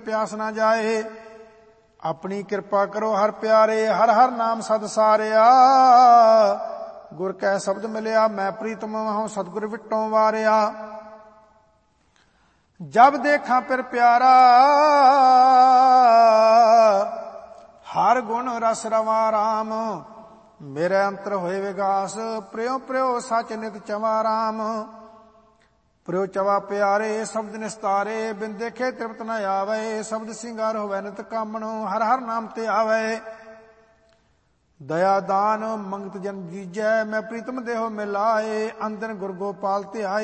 प्यास ना जाए। अपनी कृपा करो हर प्यारे, हर हर नाम सद सारिया। गुर कै शब्द मिलिया मैं प्रीतम हूं, सतगुर विटों वारिया। जब देखा फिर प्यारा, हर गुण रस रवा राम। मेरे अंतर होए विगास, प्रियो प्रियो सच नित चवा राम। प्रियो चवा प्यारे शब्द निस्तारे, बिन देखे तृप्त न आवे। शब्द सिंगार होवे नित कामणो, हर हर नाम ते आवे। दया दान मंगत जन जीजै, मैं प्रीतम देहो मिलाए। अंदन गुर गोपाल ते आए।